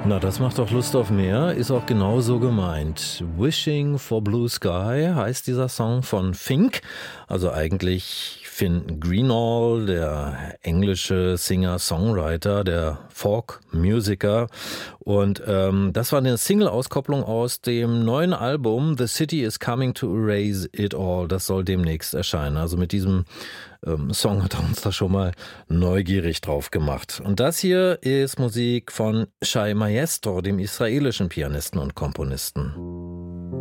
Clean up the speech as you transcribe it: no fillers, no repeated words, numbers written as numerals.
Na, das macht doch Lust auf mehr, ist auch genau so gemeint. Wishing for Blue Sky heißt dieser Song von Fink, also eigentlich Finn Greenall, der englische Singer-Songwriter, der Folk-Musiker. Und das war eine Single-Auskopplung aus dem neuen Album The City is Coming to Erase It All. Das soll demnächst erscheinen. Also mit diesem Song hat er uns da schon mal neugierig drauf gemacht. Und das hier ist Musik von Shai Maestro, dem israelischen Pianisten und Komponisten.